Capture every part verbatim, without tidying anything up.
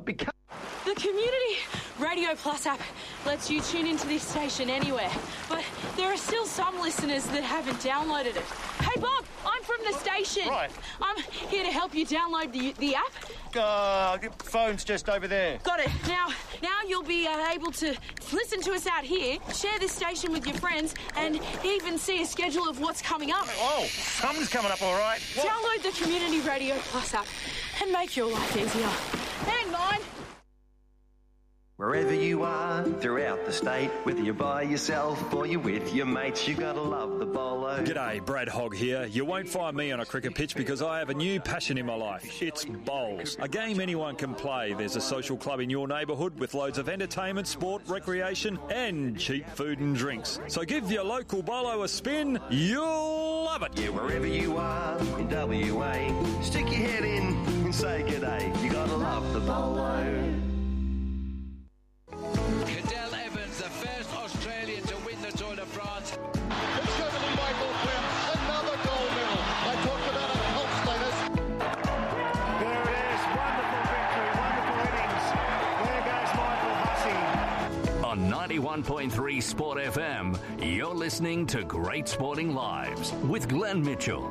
become... The Community Radio Plus app lets you tune into this station anywhere, but there are still some listeners that haven't downloaded it. Hey, Bob, I'm from the station. Right. I'm here to help you download the the app. Uh, the phone's just over there. Got it. Now, now you'll be uh, able to listen to us out here, share this station with your friends, and even see a schedule of what's coming up. Oh, something's coming up all right. What? Download the Community Radio Plus app and make your life easier. And mine. Wherever you are throughout the state, whether you're by yourself or you're with your mates, you gotta love the bolo. G'day, Brad Hogg here. You won't find me on a cricket pitch because I have a new passion in my life. It's bowls. A game anyone can play. There's a social club in your neighbourhood with loads of entertainment, sport, recreation and cheap food and drinks. So give your local bolo a spin. You'll love it. Yeah, wherever you are in W A, stick your head in and say g'day. You gotta love the bolo. Cadel Evans, the first Australian to win the Tour de France. It's going to be Michael Quinn, another gold medal. I talked about a health status. There it is, wonderful victory, wonderful innings. There goes Michael Hussey. On ninety-one point three Sport F M, you're listening to Great Sporting Lives with Glenn Mitchell.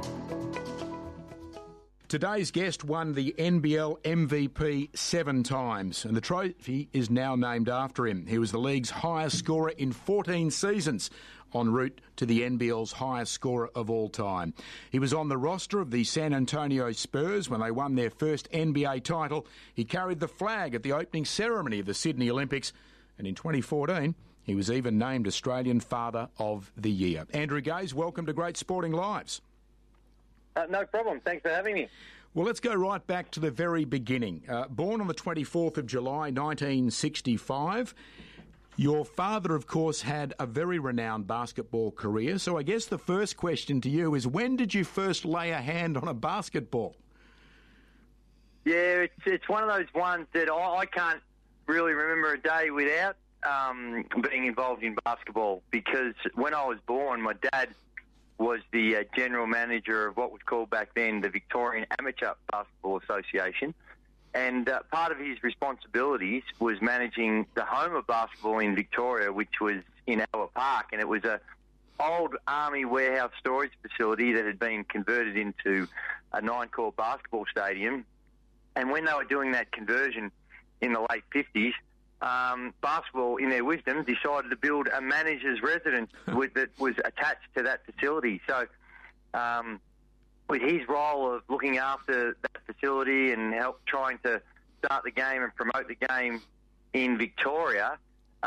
Today's guest won the N B L M V P seven times, and the trophy is now named after him. He was the league's highest scorer in fourteen seasons, en route to the N B L's highest scorer of all time. He was on the roster of the San Antonio Spurs when they won their first N B A title. He carried the flag at the opening ceremony of the Sydney Olympics, and in twenty fourteen, he was even named Australian Father of the Year. Andrew Gaze, welcome to Great Sporting Lives. Uh, no problem. Thanks for having me. Well, let's go right back to the very beginning. Uh, born on the twenty-fourth of July, nineteen sixty-five, your father, of course, had a very renowned basketball career. So I guess the first question to you is, when did you first lay a hand on a basketball? Yeah, it's it's one of those ones that I, I can't really remember a day without um, being involved in basketball, because when I was born, my dad was the uh, general manager of what was called back then the Victorian Amateur Basketball Association. And uh, part of his responsibilities was managing the home of basketball in Victoria, which was in Albert Park. And it was a old Army warehouse storage facility that had been converted into a nine-court basketball stadium. And when they were doing that conversion in the late fifties, Um, basketball, in their wisdom, decided to build a manager's residence with, that was attached to that facility. So, um, with his role of looking after that facility and help trying to start the game and promote the game in Victoria,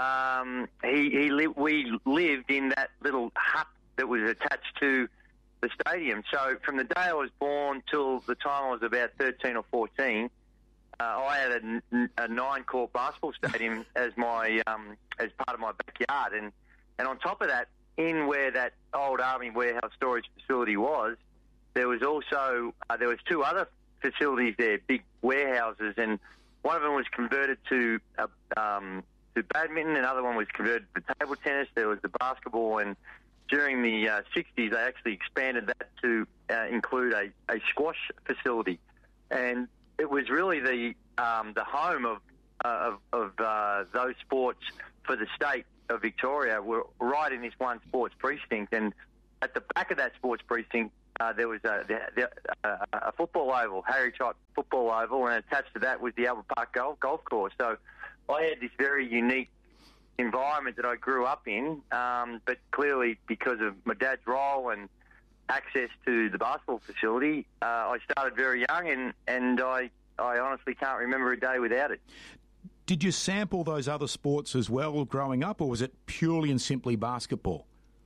um, he, he li- we lived in that little hut that was attached to the stadium. So, from the day I was born till the time I was about thirteen or fourteen. Uh, I had a, a nine-court basketball stadium as my um, as part of my backyard, and, and on top of that, in where that old Army warehouse storage facility was, there was also uh, there was two other facilities there, big warehouses, and one of them was converted to uh, um, to badminton, another one was converted to table tennis. There was the basketball, and during the uh, sixties, they actually expanded that to uh, include a, a squash facility, and it was really the um, the home of uh, of, of uh, those sports for the state of Victoria. Were right in this one sports precinct, and at the back of that sports precinct uh, there was a, the, the, uh, a football oval, Harry Trott football oval, and attached to that was the Albert Park golf, golf course. So I had this very unique environment that I grew up in, um, but clearly because of my dad's role and access to the basketball facility, uh, I started very young, and, and I, I honestly can't remember a day without it. Did you sample those other sports as well growing up, or was it purely and simply basketball?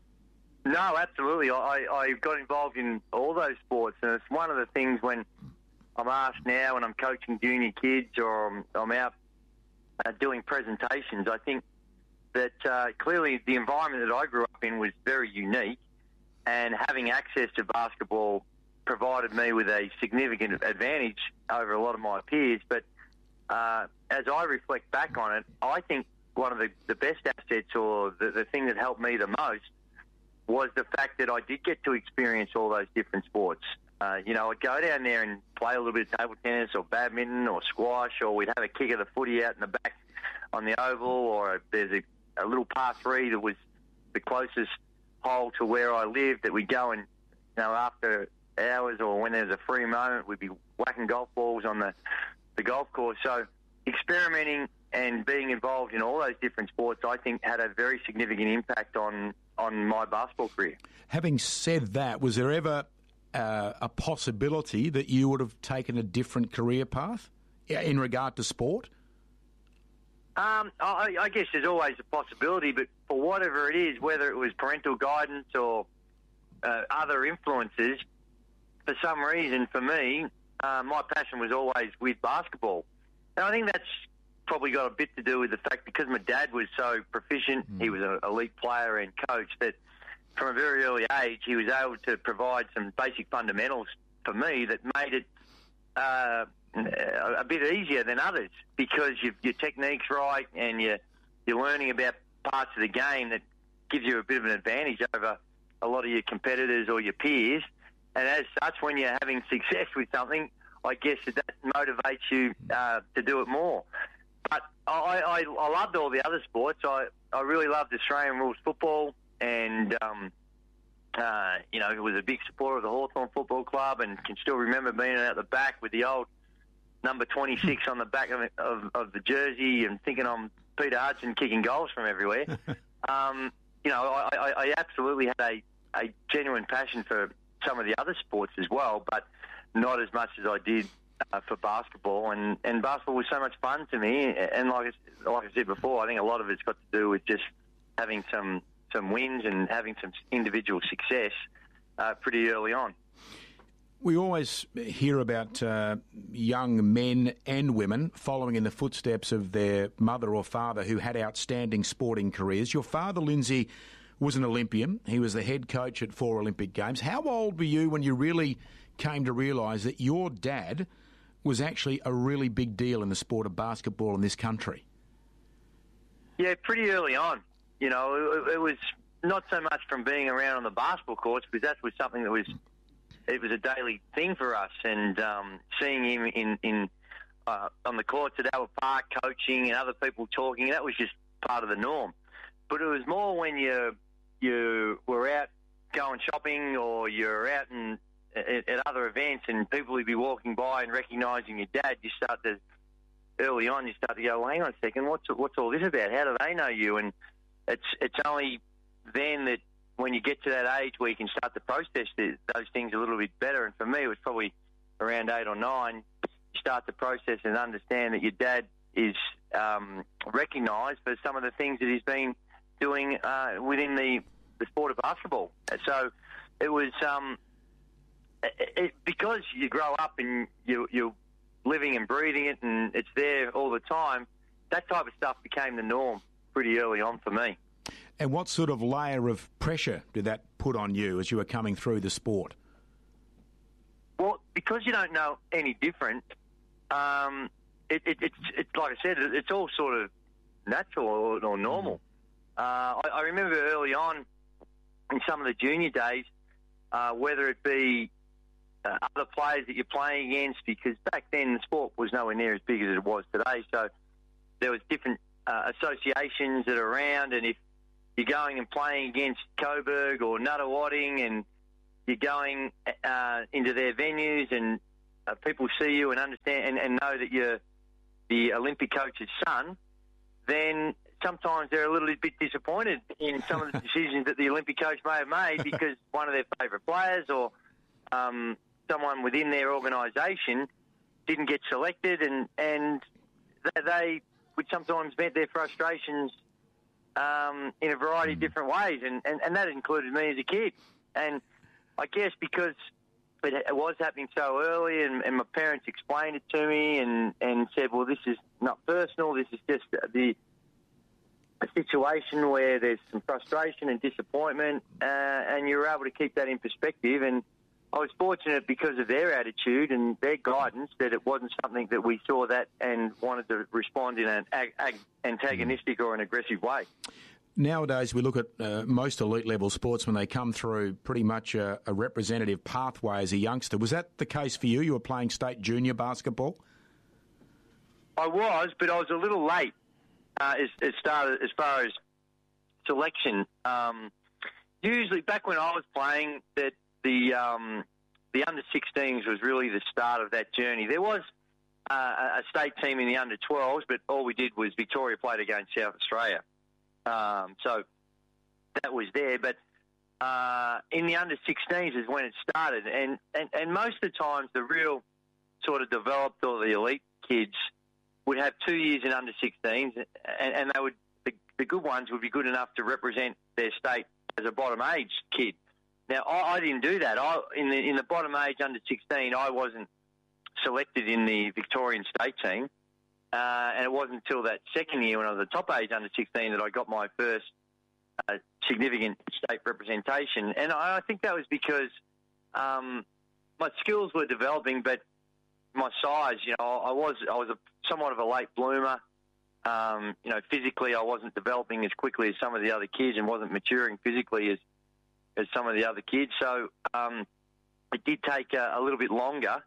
No, absolutely. I, I got involved in all those sports, and it's one of the things when I'm asked now when I'm coaching junior kids or I'm, I'm out uh, doing presentations, I think that uh, clearly the environment that I grew up in was very unique, and having access to basketball provided me with a significant advantage over a lot of my peers. But uh, as I reflect back on it, I think one of the, the best assets, or the, the thing that helped me the most, was the fact that I did get to experience all those different sports. Uh, you know, I'd go down there and play a little bit of table tennis or badminton or squash, or we'd have a kick of the footy out in the back on the oval, or there's a, a little par three that was the closest hole to where I lived that we'd go and, you know, after hours or when there's a free moment, we'd be whacking golf balls on the, the golf course. So experimenting and being involved in all those different sports, I think, had a very significant impact on, on my basketball career. Having said that, was there ever uh, a possibility that you would have taken a different career path in regard to sport? Um, I, I guess there's always a possibility, but for whatever it is, whether it was parental guidance or uh, other influences, for some reason, for me, uh, my passion was always with basketball. And I think that's probably got a bit to do with the fact because my dad was so proficient, mm. he was an elite player and coach, that from a very early age he was able to provide some basic fundamentals for me that made it uh, a bit easier than others because you've, your technique's right and you're, you're learning about parts of the game that gives you a bit of an advantage over a lot of your competitors or your peers. And as such, when you're having success with something, I guess that, that motivates you uh, to do it more. But I, I, I loved all the other sports. I, I really loved Australian rules football and, um, uh, you know, was a big supporter of the Hawthorn Football Club and can still remember being out the back with the old number twenty-six on the back of, of, of the jersey and thinking I'm Peter Hudson kicking goals from everywhere. um, you know, I, I, I absolutely had a, a genuine passion for some of the other sports as well, but not as much as I did uh, for basketball. And, and basketball was so much fun to me. And like I, like I said before, I think a lot of it's got to do with just having some, some wins and having some individual success uh, pretty early on. We always hear about uh, young men and women following in the footsteps of their mother or father who had outstanding sporting careers. Your father, Lindsay, was an Olympian. He was the head coach at four Olympic Games. How old were you when you really came to realise that your dad was actually a really big deal in the sport of basketball in this country? Yeah, pretty early on. You know, it, it was not so much from being around on the basketball courts, because that was something that was... it was a daily thing for us, and um, seeing him in, in uh, on the courts at Albert Park coaching and other people talking, that was just part of the norm. But it was more when you you were out going shopping or you're out in, at, at other events and people would be walking by and recognising your dad, you start to, early on, you start to go, well, hang on a second, what's what's all this about? How do they know you? And it's it's only then that when you get to that age where you can start to process those things a little bit better. And for me, it was probably around eight or nine, you start to process and understand that your dad is um, recognised for some of the things that he's been doing uh, within the, the sport of basketball. So it was, um, it, it, because you grow up and you, you're living and breathing it and it's there all the time, that type of stuff became the norm pretty early on for me. And what sort of layer of pressure did that put on you as you were coming through the sport? Well, because you don't know any different, um, it, it, it's, it's like I said, it's all sort of natural or, or normal. Uh, I, I remember early on in some of the junior days, uh, whether it be uh, other players that you're playing against, because back then the sport was nowhere near as big as it was today, so there was different uh, associations that are around, and if you're going and playing against Coburg or Nuttawading and you're going uh, into their venues and uh, people see you and understand and, and know that you're the Olympic coach's son, then sometimes they're a little bit disappointed in some of the decisions that the Olympic coach may have made because one of their favourite players or um, someone within their organisation didn't get selected, and, and they would sometimes vent their frustrations Um, in a variety of different ways, and, and, and that included me as a kid. And I guess because it, it was happening so early and, and my parents explained it to me and, and said, well, this is not personal, this is just the a situation where there's some frustration and disappointment, uh, and you're able to keep that in perspective. And I was fortunate because of their attitude and their guidance that it wasn't something that we saw that and wanted to respond in an ag- ag- antagonistic or an aggressive way. Nowadays, we look at uh, most elite-level sports when they come through pretty much a, a representative pathway as a youngster. Was that the case for you? You were playing state junior basketball? I was, but I was a little late uh, as, as, started, as far as selection. Um, usually, back when I was playing, that the um, the under sixteens was really the start of that journey. There was uh, a state team in the under twelves, but all we did was Victoria played against South Australia. Um, so that was there, but uh, in the under sixteens is when it started, and, and, and most of the times the real sort of developed or the elite kids would have two years in under sixteens, and, and they would the, the good ones would be good enough to represent their state as a bottom age kid. Now I, I didn't do that. I in the in the bottom age under sixteen, I wasn't selected in the Victorian state team. Uh, and it wasn't until that second year when I was a top age under sixteen that I got my first uh, significant state representation. And I, I think that was because um, my skills were developing, but my size, you know, I was I was a, somewhat of a late bloomer. Um, you know, physically I wasn't developing as quickly as some of the other kids and wasn't maturing physically as, as some of the other kids. So um, it did take a, a little bit longer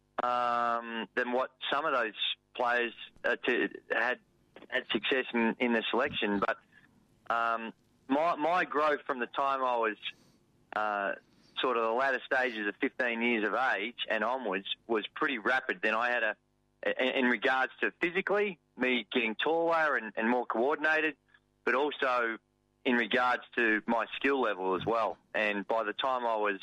um, than what some of those players uh, to, had had success in, in the selection, but um, my my growth from the time I was uh, sort of the latter stages of fifteen years of age and onwards was pretty rapid. Then I had a, in regards to physically, me getting taller and, and more coordinated, but also in regards to my skill level as well. And by the time I was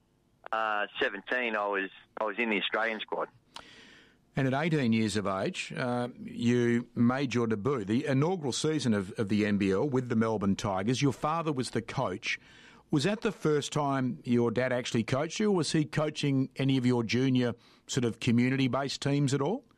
uh, seventeen, I was I was in the Australian squad. And at eighteen years of age, uh, you made your debut, the inaugural season of, of the N B L with the Melbourne Tigers. Your father was the coach. Was that the first time your dad actually coached you, or was he coaching any of your junior sort of community-based teams at all?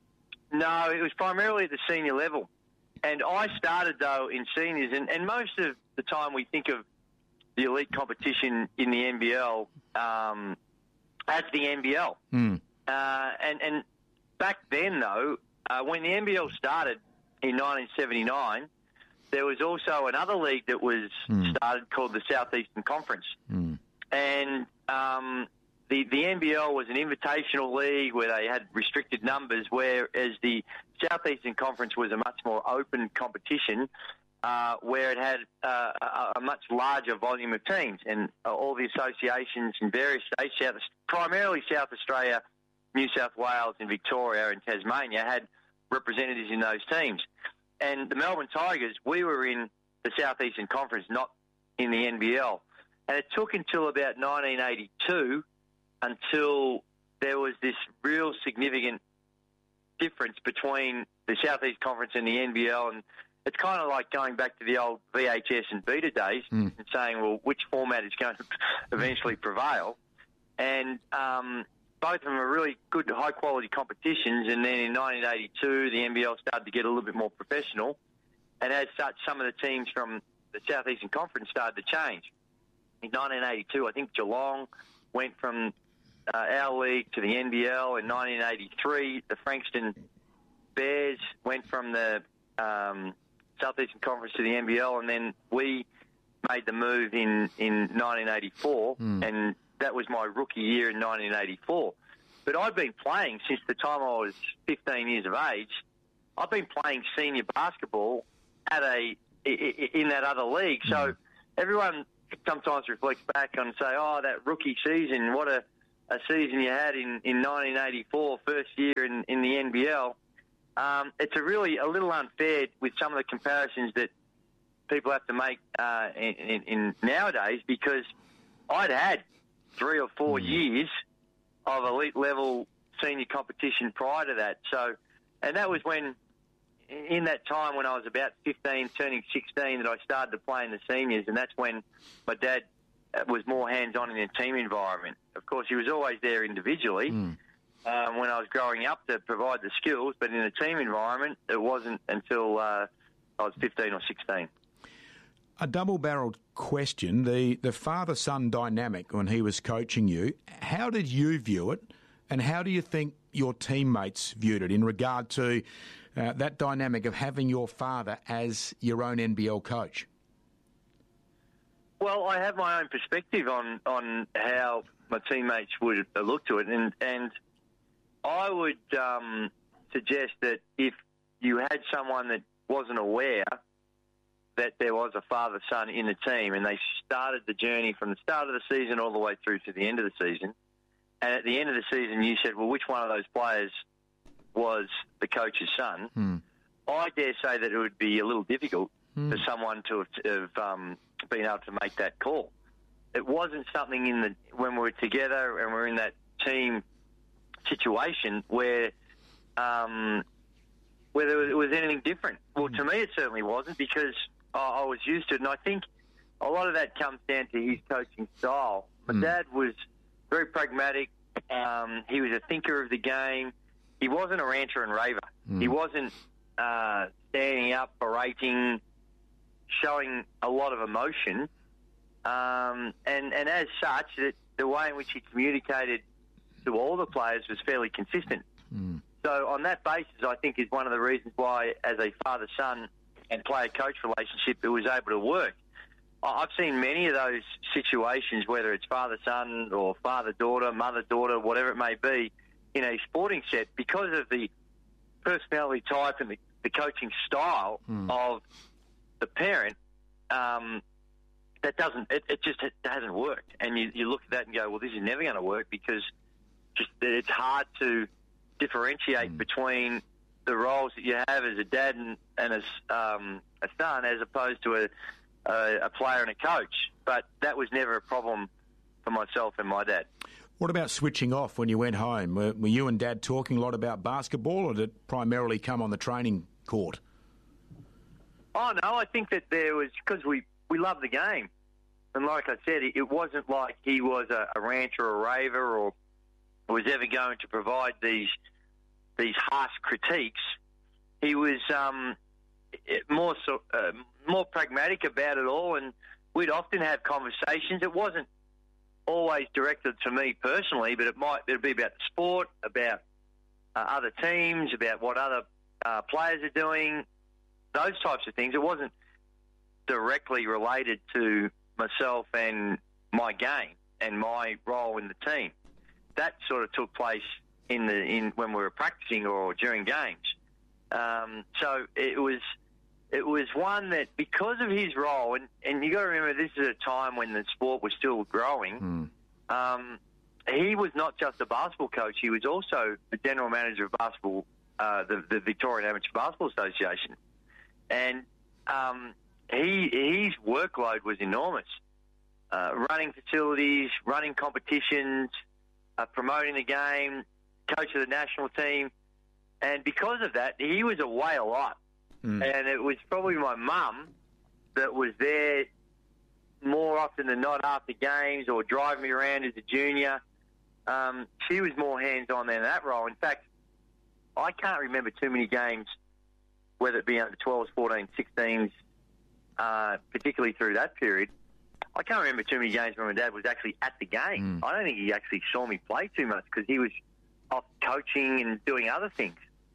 No, it was primarily at the senior level. And I started, though, in seniors, and, and most of the time we think of the elite competition in the N B L um, as the N B L. Mm. Uh, and, and back then, though, uh, when the N B L started in nineteen seventy-nine, there was also another league that was mm. started called the Southeastern Conference. Mm. And um, the, the N B L was an invitational league where they had restricted numbers, whereas the Southeastern Conference was a much more open competition uh, where it had uh, a, a much larger volume of teams. And uh, all the associations in various states, South, primarily South Australia, New South Wales and Victoria and Tasmania, had representatives in those teams. And the Melbourne Tigers, we were in the Southeastern Conference, not in the N B L. And it took until about nineteen eighty-two until there was this real significant difference between the Southeast Conference and the N B L. And it's kind of like going back to the old V H S and beta days mm. and saying, well, which format is going to eventually prevail? And um, both of them are really good, high-quality competitions. And then in nineteen eighty-two, the N B L started to get a little bit more professional. And as such, some of the teams from the Southeastern Conference started to change. In nineteen eighty-two, I think Geelong went from uh, our league to the N B L. In nineteen eighty-three, the Frankston Bears went from the um, Southeastern Conference to the N B L. And then we made the move in, in nineteen eighty-four. Mm. And that was my rookie year in nineteen eighty-four. But I'd been playing since the time I was fifteen years of age. I've been playing senior basketball at a in that other league. So mm. everyone sometimes reflects back and say, oh, that rookie season, what a, a season you had in, in nineteen eighty-four, first year in, in the N B L. Um, it's a really a little unfair with some of the comparisons that people have to make uh, in, in, in nowadays, because I'd had three or four mm. years of elite level senior competition prior to that. So, and that was when, in that time when I was about fifteen, turning sixteen, that I started to play in the seniors, and that's when my dad was more hands-on in a team environment. Of course, he was always there individually mm. um, when I was growing up to provide the skills, but in a team environment, it wasn't until uh, I was fifteen or sixteen. A double-barreled question, the, the father-son dynamic when he was coaching you, how did you view it, and how do you think your teammates viewed it in regard to uh, that dynamic of having your father as your own N B L coach? Well, I have my own perspective on, on how my teammates would look to it, and, and I would um, suggest that if you had someone that wasn't aware that there was a father-son in the team and they started the journey from the start of the season all the way through to the end of the season, and at the end of the season you said, well, which one of those players was the coach's son, Hmm. I dare say that it would be a little difficult Hmm. for someone to have, have um, been able to make that call. It wasn't something in the when we were together and we we're in that team situation where um, where there was anything different. Well, to me, it certainly wasn't, because I, I was used to it, and I think a lot of that comes down to his coaching style. My Mm. dad was very pragmatic. Um, he was a thinker of the game. He wasn't a ranter and raver. Mm. He wasn't uh, standing up, berating, showing a lot of emotion. Um, and, and as such, that the way in which he communicated to all the players was fairly consistent. Mm. So on that basis, I think is one of the reasons why, as a father-son and player-coach relationship, it was able to work. I- I've seen many of those situations, whether it's father-son or father-daughter, mother-daughter, whatever it may be, in a sporting set, because of the personality type and the, the coaching style Mm. of the parent, um, that doesn't, it, it just it hasn't worked. And you, you look at that and go, well, this is never going to work, because just it's hard to differentiate Mm. between the roles that you have as a dad and, and as um, a son, as opposed to a, a, a player and a coach. But that was never a problem for myself and my dad. What about switching off when you went home? Were, were you and Dad talking a lot about basketball, or did it primarily come on the training court? Oh, no, I think that there was, because we, we love the game. And like I said, it, it wasn't like he was a, a ranter or a raver or was ever going to provide these these harsh critiques. He was um, more so, uh, more pragmatic about it all, and we'd often have conversations. It wasn't always directed to me personally, but it might it'd be about the sport, about uh, other teams, about what other uh, players are doing, those types of things. It wasn't directly related to myself and my game and my role in the team. That sort of took place in the in when we were practicing or during games. Um, so it was it was one that, because of his role, and, and you got to remember, this is a time when the sport was still growing. Mm. Um, he was not just a basketball coach; he was also the general manager of basketball, uh, the, the Victorian Amateur Basketball Association, and um, he his workload was enormous. Uh, running facilities, running competitions, uh, promoting the game, coach of the national team. And because of that, he was away a lot. Mm. And it was probably my mum that was there more often than not after games or driving me around as a junior. Um, she was more hands-on than that role. In fact, I can't remember too many games, whether it be under twelves, fourteens, sixteens, uh, particularly through that period. I can't remember too many games when my dad was actually at the game. Mm. I don't think he actually saw me play too much, because he was off coaching and doing other things.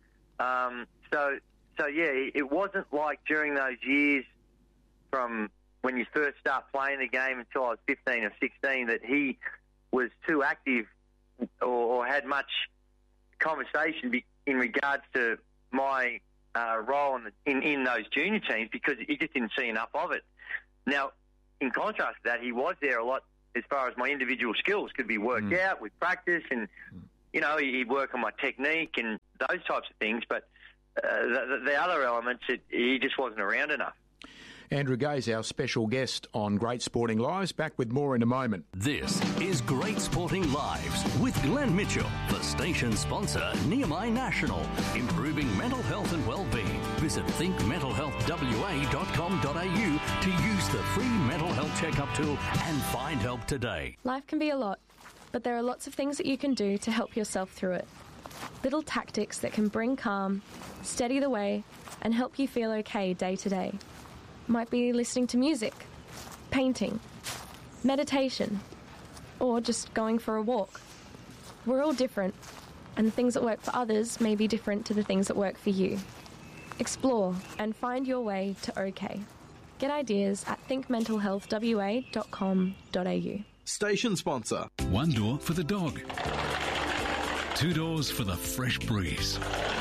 Um, so, so yeah, it wasn't like during those years from when you first start playing the game until I was fifteen or sixteen that he was too active or, or had much conversation be, in regards to my uh, role in, the, in, in those junior teams, because he just didn't see enough of it. Now, in contrast to that, he was there a lot as far as my individual skills could be worked Mm. out with practice, and, you know, he'd work on my technique and those types of things. But uh, the, the other elements, it, he just wasn't around enough. Andrew Gaze, our special guest on Great Sporting Lives. Back with more in a moment. This is Great Sporting Lives with Glenn Mitchell, the station sponsor, Nehemiah National, improving mental health and well-being. Visit think mental health w a dot com dot a u to use the free mental health checkup tool and find help today. Life can be a lot, but there are lots of things that you can do to help yourself through it. Little tactics that can bring calm, steady the way, and help you feel okay day to day. Might be listening to music, painting, meditation, or just going for a walk. We're all different, and the things that work for others may be different to the things that work for you. Explore and find your way to OK. Get ideas at think mental health w a dot com dot a u. Station sponsor. One door for the dog. Two doors for the fresh breeze.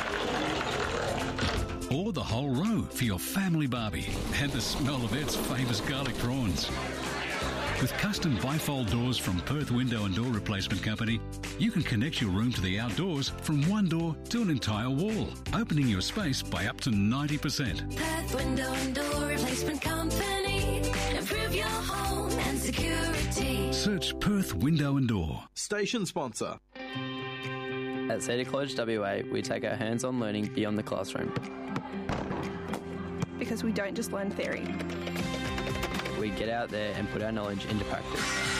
Or the whole row for your family barbie and the smell of Ed's famous garlic prawns. With custom bifold doors from Perth Window and Door Replacement Company, you can connect your room to the outdoors from one door to an entire wall, opening your space by up to ninety percent. Perth Window and Door Replacement Company. Improve your home and security. Search Perth Window and Door. Station sponsor. At Cedar College W A, we take our hands-on learning beyond the classroom. Because we don't just learn theory. We get out there and put our knowledge into practice.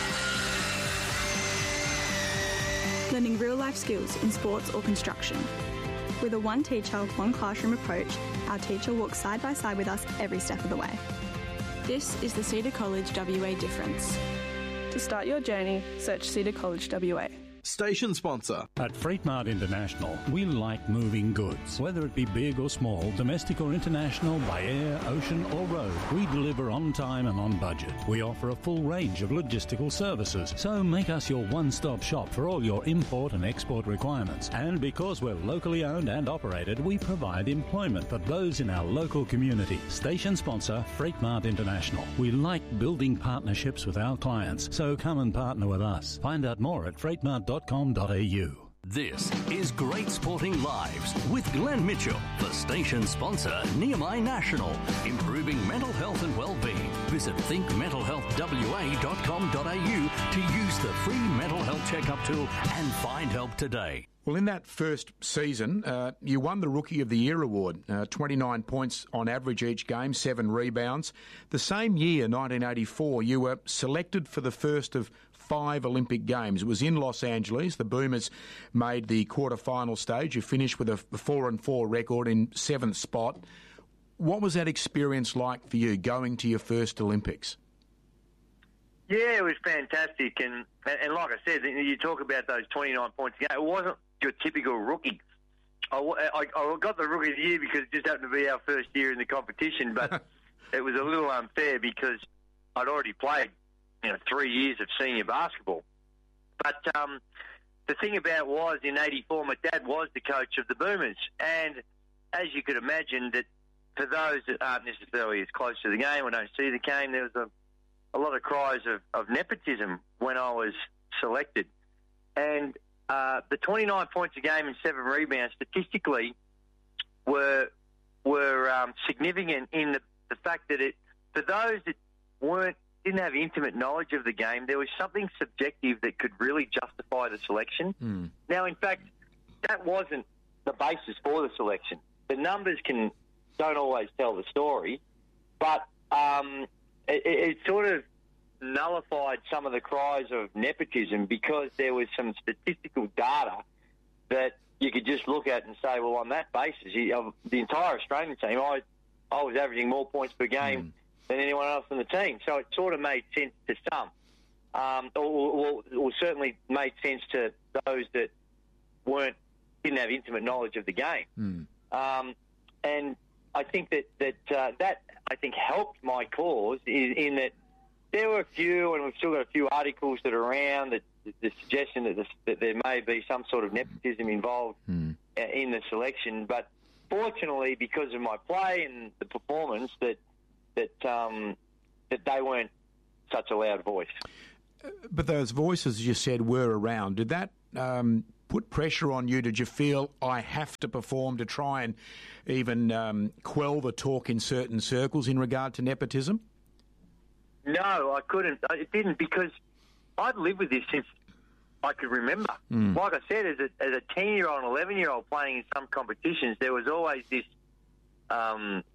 Learning real-life skills in sports or construction. With a one teacher, one classroom approach, our teacher walks side by side with us every step of the way. This is the Cedar College W A difference. To start your journey, search Cedar College W A. Station sponsor. At Freight Mart International, we like moving goods. Whether it be big or small, domestic or international, by air, ocean or road, we deliver on time and on budget. We offer a full range of logistical services, so make us your one-stop shop for all your import and export requirements. And because we're locally owned and operated, we provide employment for those in our local community. Station sponsor, Freight Mart International. We like building partnerships with our clients, so come and partner with us. Find out more at freight mart dot com dot a u. This is Great Sporting Lives with Glenn Mitchell, the station sponsor, Nehemiah National, improving mental health and well-being. Visit think mental health w a dot com dot a u to use the free mental health checkup tool and find help today. Well, in that first season, uh, you won the Rookie of the Year award, uh, twenty-nine points on average each game, seven rebounds. The same year, nineteen eighty-four, you were selected for the first of five Olympic Games. It was in Los Angeles. The Boomers made the quarter-final stage. You finished with a four and four record in seventh spot. What was that experience like for you, going to your first Olympics? Yeah, it was fantastic. And, and like I said, you talk about those twenty-nine points a game. It wasn't your typical rookie. I, I, I got the Rookie of the Year because it just happened to be our first year in the competition, but it was a little unfair because I'd already played, you know, three years of senior basketball. But um, the thing about it was, in eighty-four, my dad was the coach of the Boomers. And as you could imagine, that for those that aren't necessarily as close to the game or don't see the game, there was a, a lot of cries of, of nepotism when I was selected. And uh, the twenty-nine points a game and seven rebounds statistically were were um, significant in the, the fact that it, for those that weren't didn't have intimate knowledge of the game, there was something subjective that could really justify the selection. Mm. Now, in fact, that wasn't the basis for the selection. The numbers can don't always tell the story, but um, it, it sort of nullified some of the cries of nepotism because there was some statistical data that you could just look at and say, well, on that basis, you, the entire Australian team, I, I was averaging more points per game mm. than anyone else in the team. So it sort of made sense to some, um, or, or, or certainly made sense to those that weren't didn't have intimate knowledge of the game. Mm. Um, and I think that that uh, that I think helped my cause in, in that there were a few, and we've still got a few articles that are around that the suggestion that, this, that there may be some sort of nepotism involved mm. in the selection. But fortunately, because of my play and the performance, that that um, that they weren't such a loud voice. But those voices you said were around. Did that um, put pressure on you? Did you feel I have to perform to try and even um, quell the talk in certain circles in regard to nepotism? No, I couldn't. It didn't, because I'd lived with this since I could remember. Mm. Like I said, as a, as a ten-year-old and eleven-year-old playing in some competitions, there was always this, um,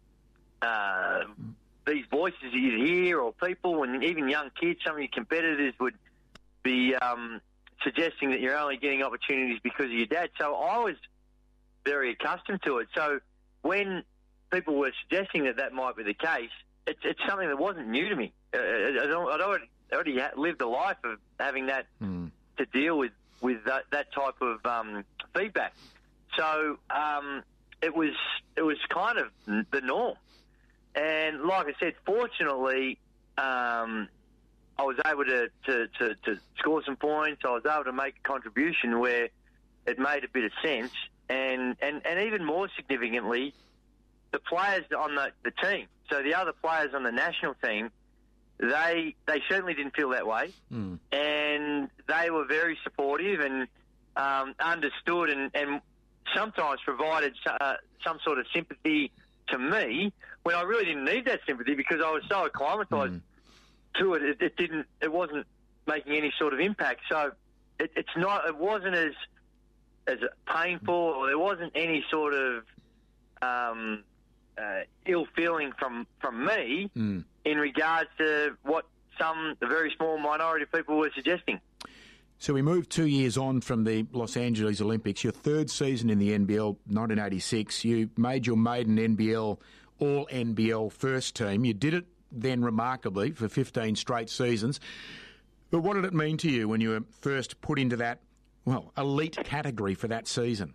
uh, these voices you'd hear, or people, and even young kids, some of your competitors would be um, suggesting that you're only getting opportunities because of your dad. So I was very accustomed to it. So when people were suggesting that that might be the case, it's, it's something that wasn't new to me. Uh, I'd already, already lived a life of having that mm. to deal with, with that, that type of um, feedback. So um, it was it was kind of the norm. And like I said, fortunately, um, I was able to, to, to, to score some points. I was able to make a contribution where it made a bit of sense. And, and, and even more significantly, the players on the, the team, so the other players on the national team, they they certainly didn't feel that way. Mm. And they were very supportive and um, understood and, and sometimes provided uh, some sort of sympathy to me when I really didn't need that sympathy because I was so acclimatised mm. to it. it. It didn't. It wasn't making any sort of impact. So it, it's not. It wasn't as as painful, or there wasn't any sort of um, uh, ill feeling from from me mm. in regards to what some the very small minority of people were suggesting. So we moved two years on from the Los Angeles Olympics. Your third season in the N B L, nineteen eighty-six, you made your maiden N B L, all-N B L first team. You did it then remarkably for fifteen straight seasons. But what did it mean to you when you were first put into that, well, elite category for that season?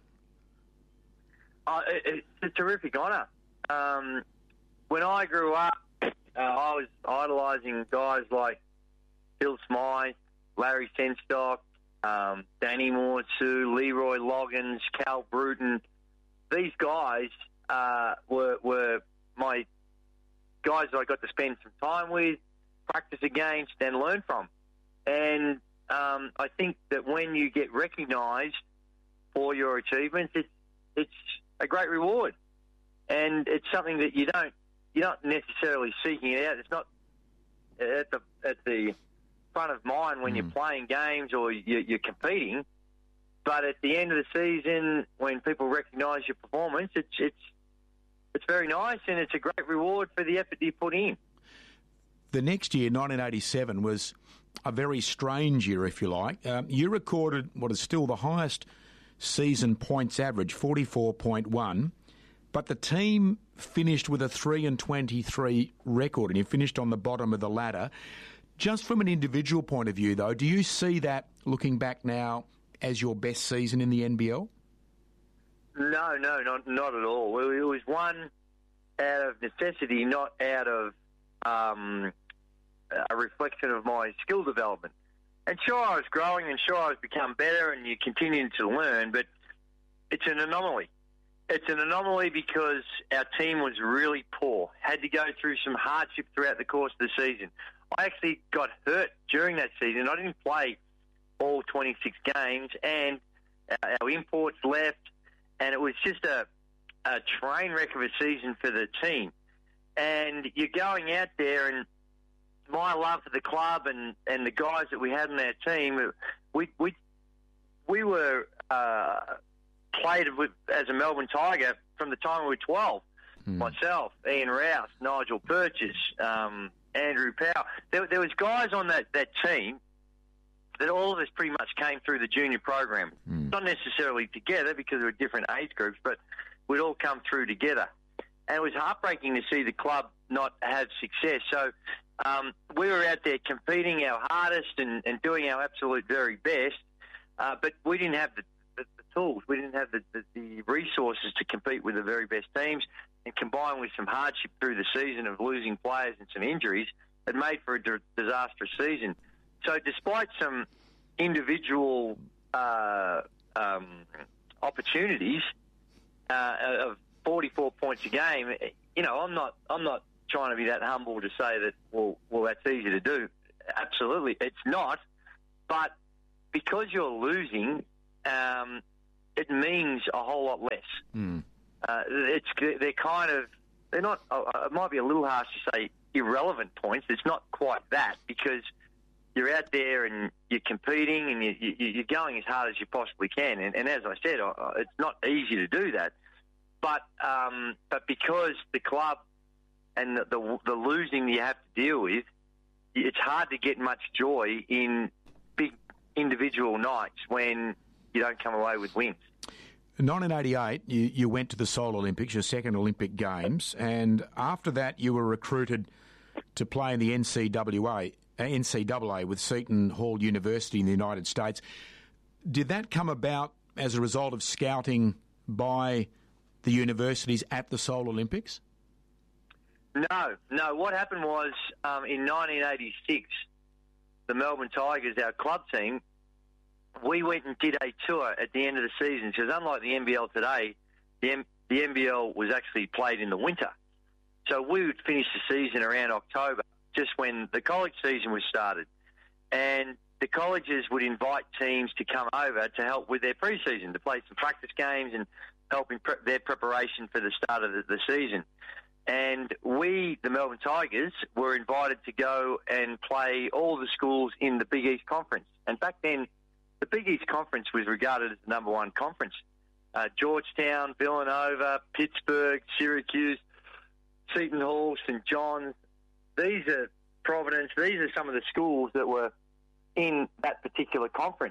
Uh, it, it's a terrific honour. Um, when I grew up, uh, I was idolising guys like Phil Smythe, Larry Senstock, um, Danny Morsu, Leroy Loggins, Cal Bruton. These guys uh, were, were my guys that I got to spend some time with, practice against, and learn from. And um, I think that when you get recognised for your achievements, it's it's a great reward, and it's something that you don't you're not necessarily seeking it out. It's not at the at the front of mind when mm. you're playing games or you're, you're competing, but at the end of the season, when people recognise your performance, it's it's it's very nice and it's a great reward for the effort you put in. The next year, nineteen eighty-seven, was a very strange year, if you like. Um, you recorded what is still the highest season points average, forty-four point one, but the team finished with a three and twenty-three record, and you finished on the bottom of the ladder. Just from an individual point of view, though, do you see that, looking back now, as your best season in the N B L? No, no, not not at all. It was one out of necessity, not out of um, a reflection of my skill development. And sure, I was growing, and sure, I was becoming better, and you continue to learn, but it's an anomaly. It's an anomaly because our team was really poor, had to go through some hardship throughout the course of the season. I actually got hurt during that season. I didn't play all twenty-six games, and our imports left, and it was just a, a train wreck of a season for the team. And you're going out there, and my love for the club and, and the guys that we had on our team, we we we were uh, played with, as a Melbourne Tiger from the time we were twelve. Mm. Myself, Ian Rouse, Nigel Purchase, um, Andrew Powell. There, there was guys on that, that team that all of us pretty much came through the junior program. Mm. Not necessarily together because there were different age groups, but we'd all come through together. And it was heartbreaking to see the club not have success. So um, we were out there competing our hardest and, and doing our absolute very best, uh, but we didn't have the, the, the tools. We didn't have the, the, the resources to compete with the very best teams, and combined with some hardship through the season of losing players and some injuries, it made for a d- disastrous season. So despite some individual uh, um, opportunities uh, of forty-four points a game, you know, I'm not I'm not trying to be that humble to say that, well, well, that's easy to do. Absolutely, it's not. But because you're losing, um, it means a whole lot less. Mm. Uh, it's they're kind of they're not. Uh, it might be a little harsh to say irrelevant points. It's not quite that, because you're out there and you're competing and you, you, you're going as hard as you possibly can. And, and as I said, uh, it's not easy to do that. But um, but because the club and the, the the losing you have to deal with, it's hard to get much joy in big individual nights when you don't come away with wins. In nineteen eighty-eight, you, you went to the Seoul Olympics, your second Olympic Games, and after that you were recruited to play in the N C double A, N C double A with Seton Hall University in the United States. Did that come about as a result of scouting by the universities at the Seoul Olympics? No, no. What happened was um, in nineteen eighty-six, the Melbourne Tigers, our club team, we went and did a tour at the end of the season. Because unlike the N B L today, the, M- the N B L was actually played in the winter. So we would finish the season around October, just when the college season was started. And the colleges would invite teams to come over to help with their pre-season, to play some practice games and help in pre- their preparation for the start of the, the season. And we, the Melbourne Tigers, were invited to go and play all the schools in the Big East Conference. And back then, the Big East Conference was regarded as the number one conference. Uh, Georgetown, Villanova, Pittsburgh, Syracuse, Seton Hall, Saint John's. These are Providence. These are some of the schools that were in that particular conference.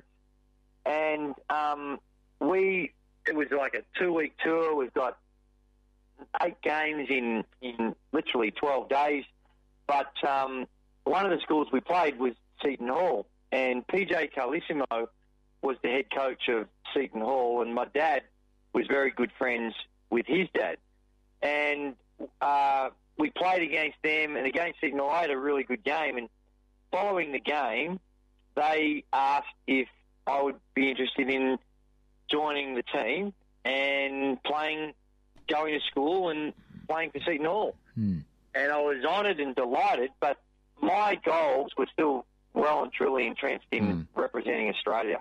And um, we, it was like a two-week tour. We've got eight games in, in literally twelve days. But um, one of the schools we played was Seton Hall. And P J Carlissimo was the head coach of Seton Hall. And my dad was very good friends with his dad. And uh, we played against them and against Seton Hall. I had a really good game. And following the game, they asked if I would be interested in joining the team and playing, going to school and playing for Seton Hall. Hmm. And I was honoured and delighted, but my goals were still well and truly entrenched in Hmm. representing Australia.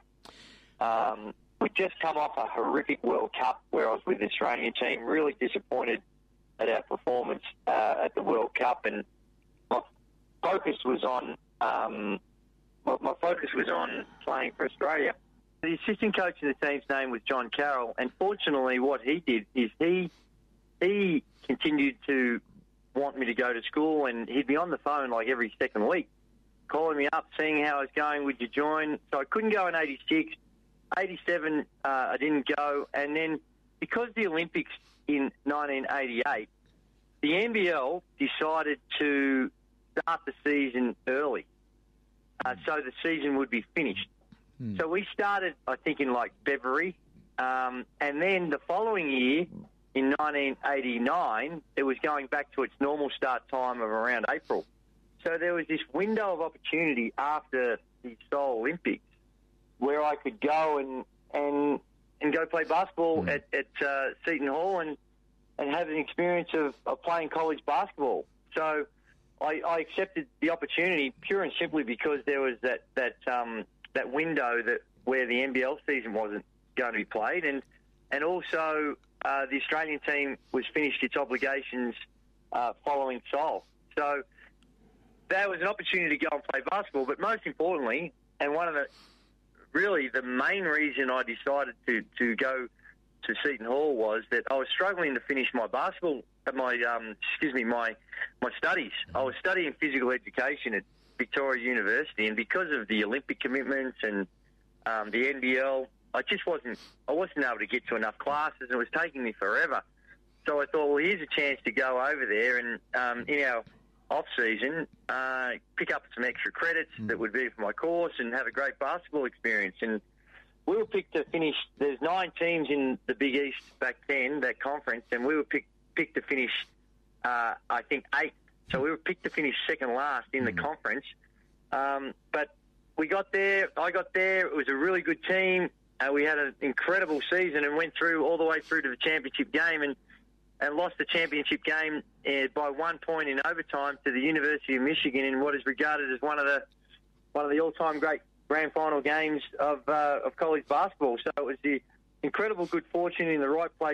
Um, we'd just come off a horrific World Cup where I was with the Australian team, really disappointed at our performance uh, at the World Cup, and my focus was on um, my, my focus was on playing for Australia. The assistant coach of the team's name was John Carroll, and fortunately what he did is he he continued to want me to go to school, and he'd be on the phone like every second week, calling me up, seeing how I was going, would you join? So I couldn't go in eighty-six. eighty-seven, uh, I didn't go, and then because the Olympics in nineteen eighty-eight, the N B L decided to start the season early, uh, so the season would be finished. Hmm. So we started, I think, in like February, um, and then the following year, in nineteen eighty-nine, it was going back to its normal start time of around April. So there was this window of opportunity after the Seoul Olympics where I could go and and, and go play basketball Hmm. at, at uh, Seton Hall and, and have an experience of, of playing college basketball. So I, I accepted the opportunity pure and simply because there was that that um, that window that where the N B L season wasn't going to be played, and and also uh, the Australian team was finished its obligations uh, following Seoul. So that was an opportunity to go and play basketball. But most importantly, and one of the really the main reason I decided to, to go to Seton Hall was that I was struggling to finish my basketball, my um, excuse me, my my studies. I was studying physical education at Victoria University, and because of the Olympic commitments and um, the N B L, I just wasn't I wasn't able to get to enough classes, and it was taking me forever. So I thought, well, here's a chance to go over there and um, in our off season, uh, pick up some extra credits mm. that would be for my course and have a great basketball experience. And we were picked to finish. There's nine teams in the Big East back then, that conference, and we were picked picked to finish, uh, I think, eighth. So we were picked to finish second last in mm. the conference. Um, but we got there. I got there. It was a really good team. Uh, we had an incredible season and went through all the way through to the championship game and, and lost the championship game uh, by one point in overtime to the University of Michigan in what is regarded as one of the one of the all-time great grand final games of uh, of college basketball. So it was the incredible good fortune in the right place